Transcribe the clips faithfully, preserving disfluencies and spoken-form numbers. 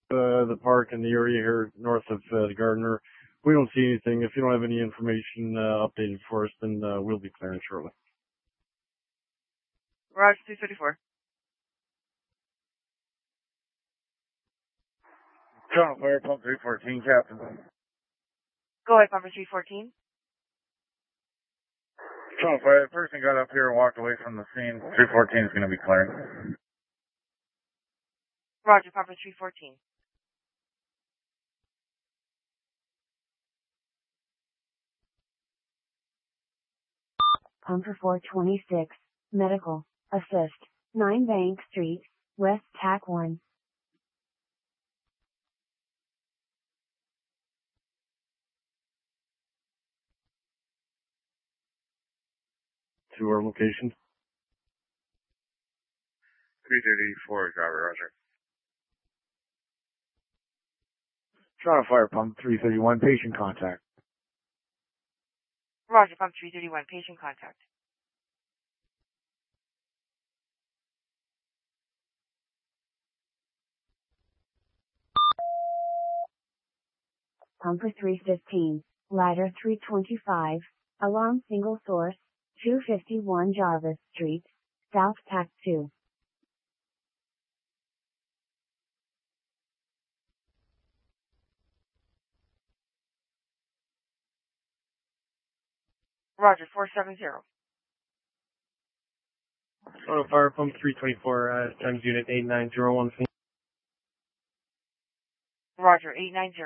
uh, the park and the area here north of uh, the Gardner. We don't see anything. If you don't have any information uh, updated for us, then uh, we'll be clearing shortly. Roger, two thirty-four. Toronto Fire Pump three fourteen, Captain. Go ahead, Pumper three fourteen. Toronto Fire, the person got up here and walked away from the scene. three fourteen is going to be clearing. Roger, Pumper three fourteen. Pumper four twenty-six, Medical, Assist, nine Bank Street, West Tac one. To our location. three thirty-four, driver, roger. Toronto Fire Pump three thirty-one, patient contact. Roger, Pump three thirty-one, patient contact. Pumper three fifteen, Ladder three twenty-five, alarm single source, two fifty-one Jarvis Street, South Tac two. Roger, four seventy. Toronto Fire Pump three twenty-four, uh, times unit eight nine zero one. Roger, eight ninety.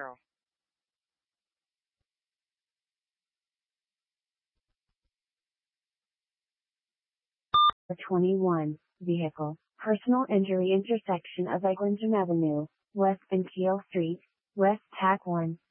twenty-one, vehicle, personal injury intersection of Eglinton Avenue, West and Keel Street, West Tac one.